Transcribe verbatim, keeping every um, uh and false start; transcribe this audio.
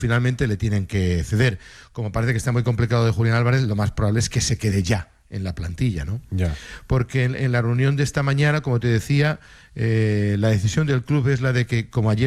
finalmente le tienen que ceder. Como parece que está muy complicado de Julián Álvarez, lo más probable es que se quede ya en la plantilla, ¿no? Ya. Porque en, en la reunión de esta mañana, como te decía, eh, la decisión del club es la de que, como ayer